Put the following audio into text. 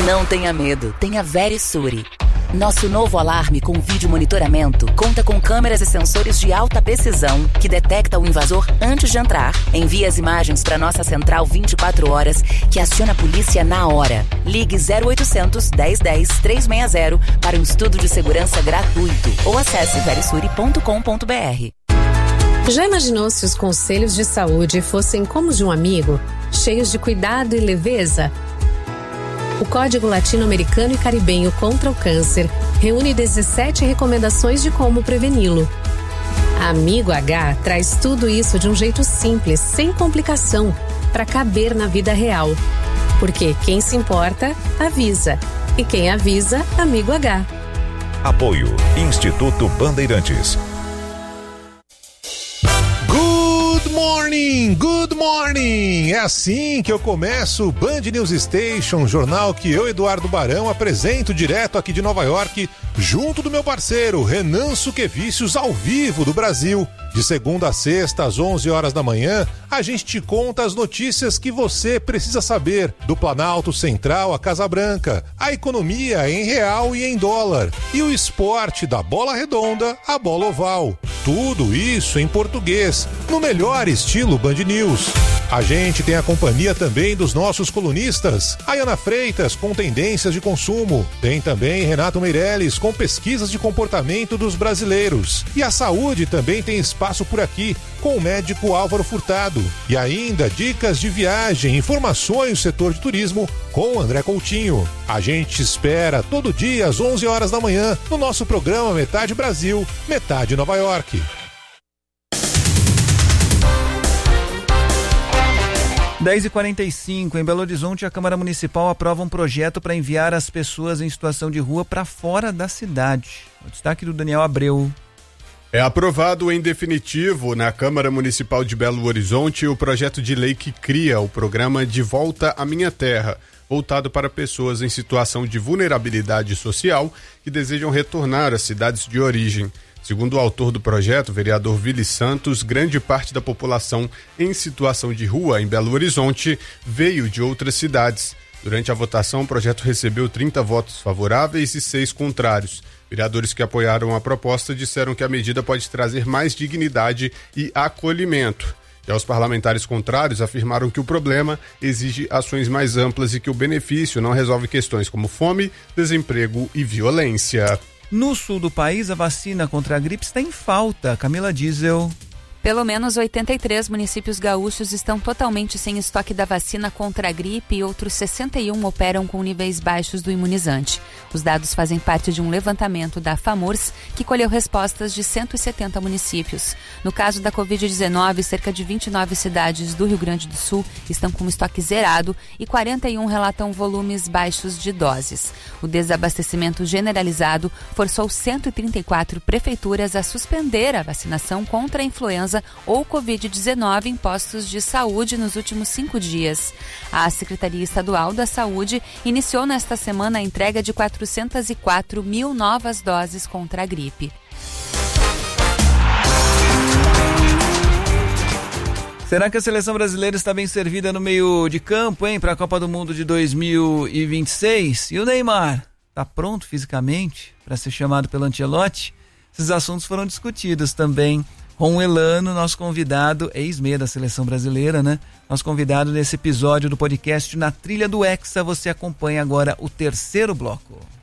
Não tenha medo, tenha Verisure. Nosso novo alarme com vídeo monitoramento conta com câmeras e sensores de alta precisão que detecta o invasor antes de entrar. Envia as imagens para nossa central 24 horas que aciona a polícia na hora. Ligue 0800 1010 360 para um estudo de segurança gratuito ou acesse verisure.com.br. Já imaginou se os conselhos de saúde fossem como de um amigo, cheios de cuidado e leveza? O Código Latino-Americano e Caribenho contra o Câncer reúne 17 recomendações de como preveni-lo. Amigo H traz tudo isso de um jeito simples, sem complicação, para caber na vida real. Porque quem se importa, avisa. E quem avisa, Amigo H. Apoio Instituto Bandeirantes. Good morning! É assim que eu começo o Band News Station, jornal que eu, Eduardo Barão, apresento direto aqui de Nova York, junto do meu parceiro Renan Suquevicius, ao vivo do Brasil. De segunda a sexta, às 11 horas da manhã, a gente te conta as notícias que você precisa saber do Planalto Central à Casa Branca, a economia em real e em dólar, e o esporte da bola redonda à bola oval. Tudo isso em português, no melhor estilo Band News. A gente tem a companhia também dos nossos colunistas, Ayana Freitas com tendências de consumo, tem também Renato Meirelles com pesquisas de comportamento dos brasileiros, e a saúde também tem espaço por aqui com o médico Álvaro Furtado, e ainda dicas de viagem, informações do setor de turismo com o André Coutinho. A gente espera todo dia às 11 horas da manhã no nosso programa Metade Brasil, Metade Nova York. 10h45, em Belo Horizonte, a Câmara Municipal aprova um projeto para enviar as pessoas em situação de rua para fora da cidade. O destaque do Daniel Abreu. É aprovado em definitivo na Câmara Municipal de Belo Horizonte o projeto de lei que cria o programa De Volta à Minha Terra, voltado para pessoas em situação de vulnerabilidade social que desejam retornar às cidades de origem. Segundo o autor do projeto, o vereador Vili Santos, grande parte da população em situação de rua em Belo Horizonte veio de outras cidades. Durante a votação, o projeto recebeu 30 votos favoráveis e 6 contrários. Vereadores que apoiaram a proposta disseram que a medida pode trazer mais dignidade e acolhimento. Já os parlamentares contrários afirmaram que o problema exige ações mais amplas e que o benefício não resolve questões como fome, desemprego e violência. No sul do país, a vacina contra a gripe está em falta. Camila Diesel. Pelo menos 83 municípios gaúchos estão totalmente sem estoque da vacina contra a gripe e outros 61 operam com níveis baixos do imunizante. Os dados fazem parte de um levantamento da FAMURS, que colheu respostas de 170 municípios. No caso da Covid-19, cerca de 29 cidades do Rio Grande do Sul estão com estoque zerado e 41 relatam volumes baixos de doses. O desabastecimento generalizado forçou 134 prefeituras a suspender a vacinação contra a influenza ou Covid-19 em postos de saúde nos últimos 5 dias. A Secretaria Estadual da Saúde iniciou nesta semana a entrega de 404 mil novas doses contra a gripe. Será que a seleção brasileira está bem servida no meio de campo, hein, para a Copa do Mundo de 2026? E o Neymar, está pronto fisicamente para ser chamado pelo Ancelotti? Esses assuntos foram discutidos também com o Elano, nosso convidado, ex-meia da seleção brasileira, né? Nosso convidado nesse episódio do podcast Na Trilha do Hexa. Você acompanha agora o terceiro bloco.